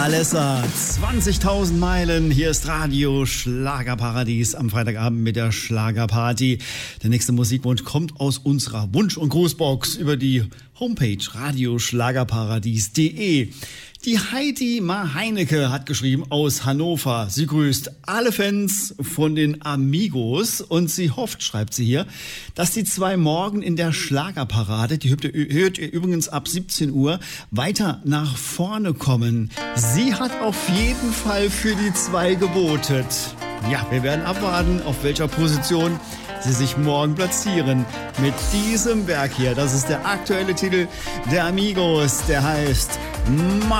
Alessa, 20.000 Meilen. Hier ist Radio Schlagerparadies am Freitagabend mit der Schlagerparty. Der nächste Musikwunsch kommt aus unserer Wunsch- und Grußbox über die Homepage radioschlagerparadies.de. Die Heidi Ma Heinecke hat geschrieben aus Hannover. Sie grüßt alle Fans von den Amigos und sie hofft, schreibt sie hier, dass die zwei morgen in der Schlagerparade, die hört ihr übrigens ab 17 Uhr, weiter nach vorne kommen. Sie hat auf jeden Fall für die zwei gewotet. Ja, wir werden abwarten, auf welcher Position sie sich morgen platzieren. Mit diesem Werk hier, das ist der aktuelle Titel der Amigos, der heißt